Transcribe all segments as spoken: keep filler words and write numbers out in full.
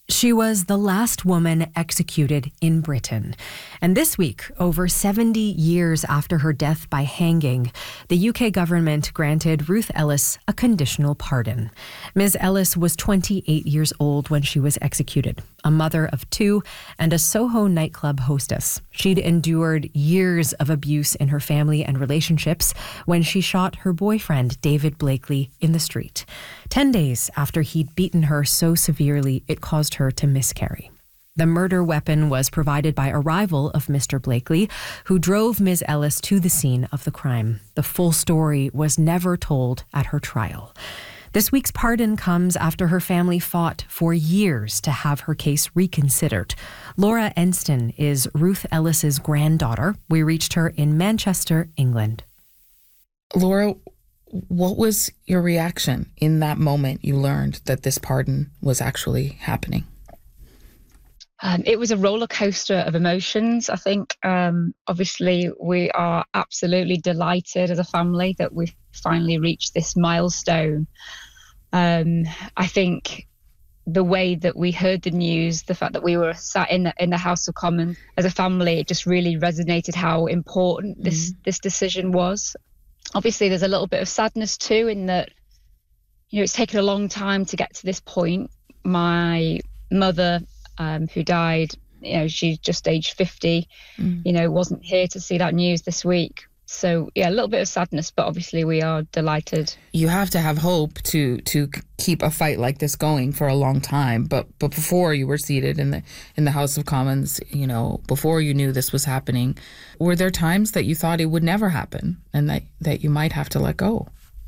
She was the last woman executed in Britain. And this week, over seventy years after her death by hanging, the U K government granted Ruth Ellis a conditional pardon. Miz Ellis was twenty-eight years old when she was executed, a mother of two and a Soho nightclub hostess. She'd endured years of abuse in her family and relationships when she shot her boyfriend, David Blakely, in the street. Ten days after he'd beaten her so severely it caused her to miscarry. The murder weapon was provided by a rival of Mister Blakely, who drove Miz Ellis to the scene of the crime. The full story was never told at her trial. This week's pardon comes after her family fought for years to have her case reconsidered. Laura Enston is Ruth Ellis's granddaughter. We reached her in Manchester, England. Laura, what was your reaction in that moment you learned that this pardon was actually happening? Um, it was a roller coaster of emotions. I think, um, obviously, we are absolutely delighted as a family that we've finally reached this milestone. Um, I think the way that we heard the news, the fact that we were sat in the, in the House of Commons as a family, it just really resonated how important this, mm-hmm. this decision was. Obviously, there's a little bit of sadness too, in that, you know, it's taken a long time to get to this point. My mother, um, who died, you know, she's just aged fifty, mm. you know, wasn't here to see that news this week. So, yeah, a little bit of sadness, but obviously we are delighted. You have to have hope to to keep a fight like this going for a long time. But but before you were seated in the in the House of Commons, you know, before you knew this was happening, were there times that you thought it would never happen and that, that you might have to let go?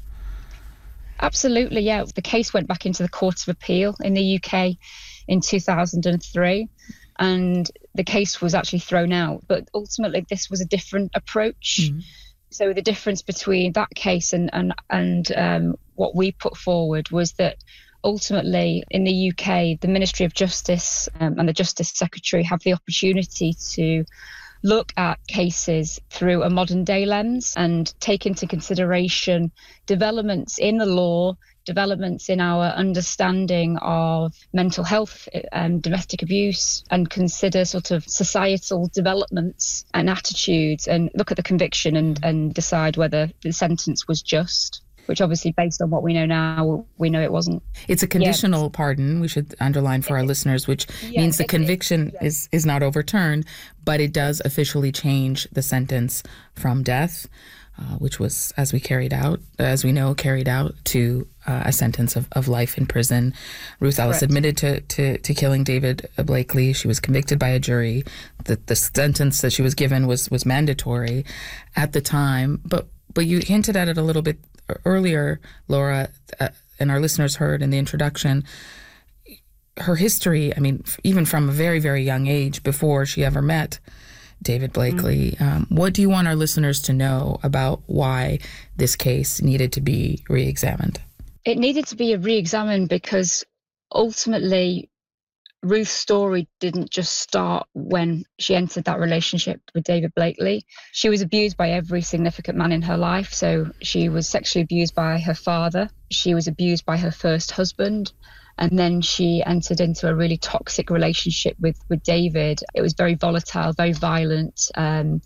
Absolutely, yeah. The case went back into the Court of Appeal in the U K in two thousand three. And the case was actually thrown out. But ultimately, this was a different approach. Mm-hmm. So the difference between that case and and, and um, what we put forward was that ultimately, in the U K, the Ministry of Justice um, and the Justice Secretary have the opportunity to look at cases through a modern day lens and take into consideration developments in the law, developments in our understanding of mental health and domestic abuse, and consider sort of societal developments and attitudes, and look at the conviction and, and decide whether the sentence was just, which obviously, based on what we know now, we know it wasn't. It's a conditional yeah. pardon, we should underline for our listeners, which yeah, means the conviction it, yeah. is, is not overturned, but it does officially change the sentence from death, uh, which was, as we carried out, as we know, carried out to uh, a sentence of, of life in prison. Ruth Ellis Correct. admitted to, to, to killing David Blakely. She was convicted by a jury. The, the sentence that she was given was, was mandatory at the time, but but you hinted at it a little bit earlier, Laura, uh, and our listeners heard in the introduction, her history, I mean, even from a very, very young age, before she ever met David Blakely. Mm-hmm. Um, what do you want our listeners to know about why this case needed to be re-examined? It needed to be re-examined because ultimately Ruth's story didn't just start when she entered that relationship with David Blakely. She was abused by every significant man in her life. So she was sexually abused by her father. She was abused by her first husband. And then she entered into a really toxic relationship with, with David. It was very volatile, very violent. Um,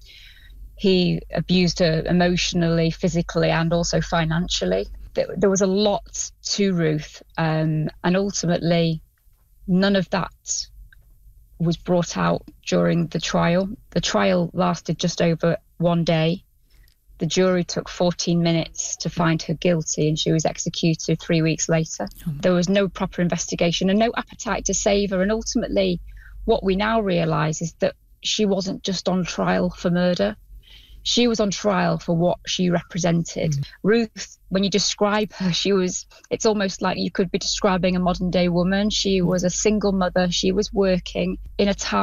he abused her emotionally, physically, and also financially. There, there was a lot to Ruth. Um, and ultimately, none of that was brought out during the trial. The trial lasted just over one day. The jury took fourteen minutes to find her guilty, and she was executed three weeks later. Oh. There was no proper investigation and no appetite to save her. And ultimately, what we now realise is that she wasn't just on trial for murder. She was on trial for what she represented. Mm. Ruth, when you describe her, she was, it's almost like you could be describing a modern day woman. She was a single mother. She was working in a time